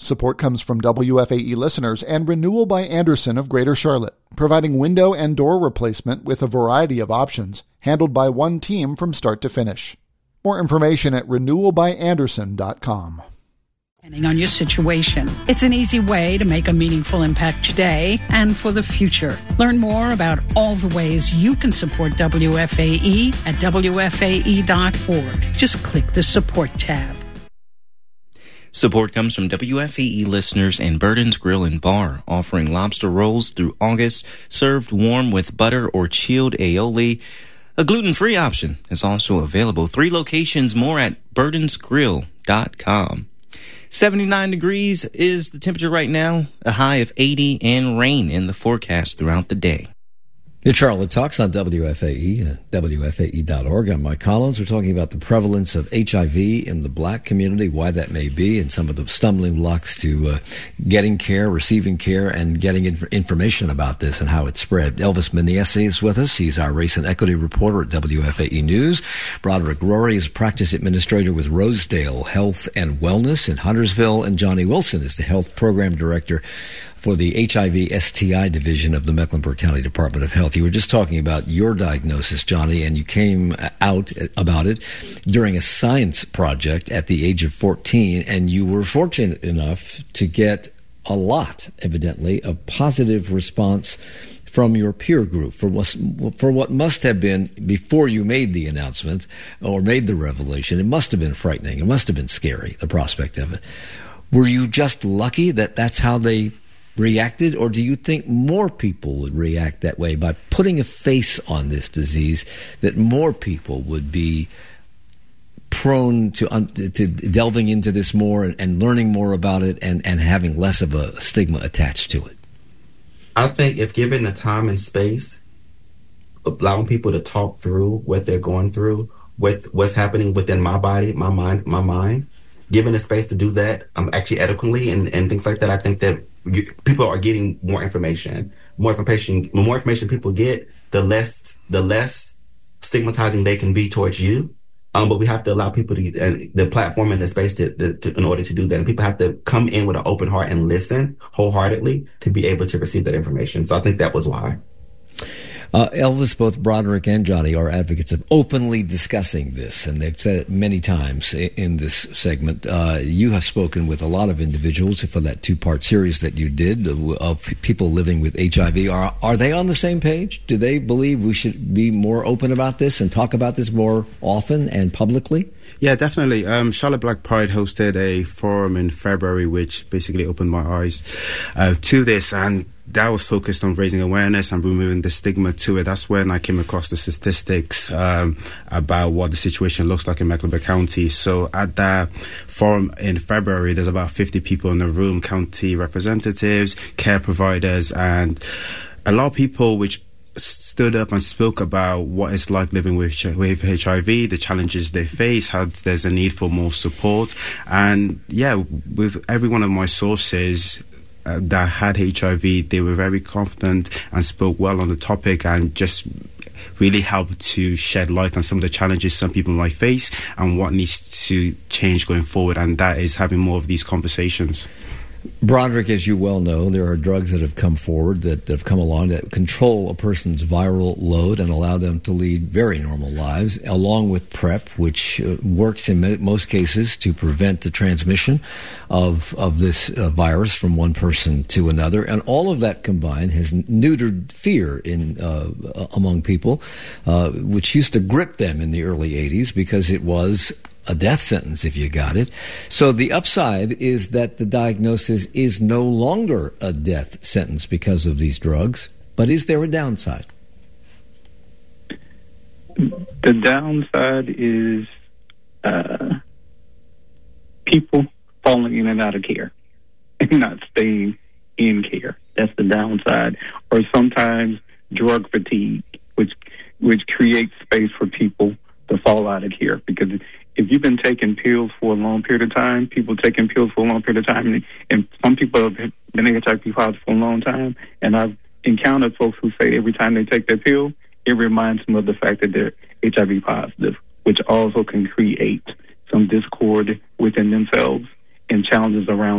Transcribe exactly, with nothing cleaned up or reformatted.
Support comes from W F A E listeners and Renewal by Andersen of Greater Charlotte, providing window and door replacement with a variety of options, handled by one team from start to finish. More information at renewal by andersen dot com. Depending on your situation, it's an easy way to make a meaningful impact today and for the future. Learn more about all the ways you can support W F A E at W F A E dot org. Just click the Support tab. Support comes from W F A E listeners and Burden's Grill and Bar, offering lobster rolls through August, served warm with butter or chilled aioli. A gluten-free option is also available. Three locations more at burdens grill dot com. seventy-nine degrees is the temperature right now, a high of eighty, and rain in the forecast throughout the day. It's Charlotte Talks on W F A E, at W F A E dot org. I'm Mike Collins. We're talking about the prevalence of H I V in the black community, why that may be, and some of the stumbling blocks to uh, getting care, receiving care, and getting inf- information about this and how it's spread. Elvis Meniesi is with us. He's our race and equity reporter at W F A E News. Broderick Rory is a practice administrator with Rosedale Health and Wellness in Huntersville, and Johnny Wilson is the health program director for the H I V S T I division of the Mecklenburg County Department of Health. You were just talking about your diagnosis, Johnny, and you came out about it during a science project at the age of fourteen, and you were fortunate enough to get a lot, evidently, of positive response from your peer group for what, for what must have been, before you made the announcement or made the revelation, it must have been frightening. It must have been scary, the prospect of it. Were you just lucky that that's how they reacted, or do you think more people would react that way by putting a face on this disease, that more people would be prone to un- to delving into this more and, and learning more about it and, and having less of a stigma attached to it? I think if given the time and space, allowing people to talk through what they're going through, with what's happening within my body, my mind, my mind, given the space to do that, um, actually adequately and, and things like that, I think that you, people are getting more information. More information, the more information people get, the less the less stigmatizing they can be towards you. Um, but we have to allow people to get uh, the platform and the space to, to, to, in order to do that. And people have to come in with an open heart and listen wholeheartedly to be able to receive that information. So I think that was why. Uh, Elvis, both Broderick and Johnny are advocates of openly discussing this, and they've said it many times in, in this segment. Uh, you have spoken with a lot of individuals for that two-part series that you did of, of people living with H I V. Are, are they on the same page? Do they believe we should be more open about this and talk about this more often and publicly? Yeah, definitely. Um, Charlotte Black Pride hosted a forum in February, which basically opened my eyes uh, to this, and that was focused on raising awareness and removing the stigma to it. That's when I came across the statistics um, about what the situation looks like in Mecklenburg County. So at that forum in February, there's about fifty people in the room, county representatives, care providers, and a lot of people which stood up and spoke about what it's like living with, with H I V, the challenges they face, how there's a need for more support. And yeah, with every one of my sources uh, that had H I V, they were very confident and spoke well on the topic and just really helped to shed light on some of the challenges some people might face and what needs to change going forward. And that is having more of these conversations. Broderick, as you well know, there are drugs that have come forward, that have come along, that control a person's viral load and allow them to lead very normal lives, along with PrEP, which uh, works in most cases to prevent the transmission of of this uh, virus from one person to another. And all of that combined has neutered fear in uh, among people, uh, which used to grip them in the early eighties because it was a death sentence if you got it. So the upside is that the diagnosis is no longer a death sentence because of these drugs. But is there a downside? The downside is uh, people falling in and out of care and not staying in care. That's the downside. Or sometimes drug fatigue, which which creates space for people to fall out of care. Because if you've been taking pills for a long period of time, people taking pills for a long period of time, and, and some people have been H I V positive for a long time, and I've encountered folks who say every time they take their pill, it reminds them of the fact that they're H I V positive, which also can create some discord within themselves and challenges around